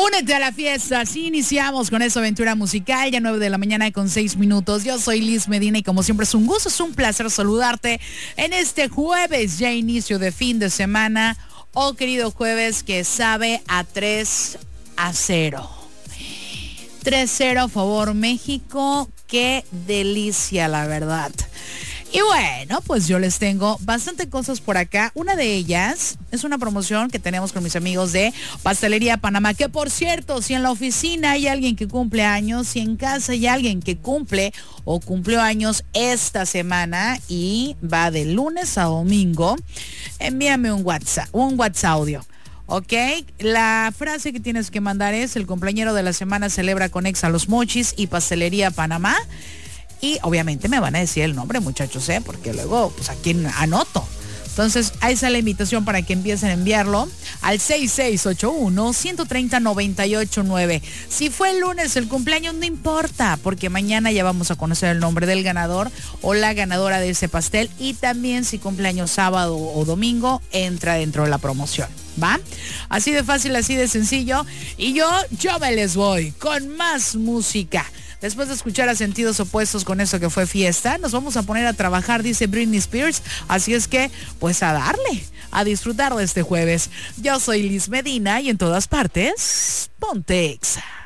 Únete a la fiesta, así iniciamos con esta aventura musical, ya 9 de la mañana con 6 minutos. Yo soy Liz Medina y como siempre es un gusto, es un placer saludarte en este jueves, ya inicio de fin de semana. Oh, querido jueves que sabe a 3-0. 3-0 a favor México, qué delicia la verdad. Y bueno, pues yo les tengo bastante cosas por acá. Una de ellas es una promoción que tenemos con mis amigos de Pastelería Panamá, que por cierto, si en la oficina hay alguien que cumple años, si en casa hay alguien que cumple o cumplió años esta semana y va de lunes a domingo, envíame un WhatsApp audio. ¿Ok? La frase que tienes que mandar es: el cumpleañero de la semana celebra con Exa Los Mochis y Pastelería Panamá. Y obviamente me van a decir el nombre, muchachos, porque luego, pues aquí anoto. Entonces, ahí está la invitación para que empiecen a enviarlo al 6681-130-989. Si fue el lunes el cumpleaños, no importa, porque mañana ya vamos a conocer el nombre del ganador o la ganadora de ese pastel. Y también si cumpleaños sábado o domingo, entra dentro de la promoción. ¿Va? Así de fácil, así de sencillo. Y yo me les voy con más música. Después de escuchar a Sentidos Opuestos con eso que fue Fiesta, nos vamos a poner a trabajar, dice Britney Spears. Así es que, pues a darle, a disfrutar de este jueves. Yo soy Liz Medina y en todas partes, ponte Exa.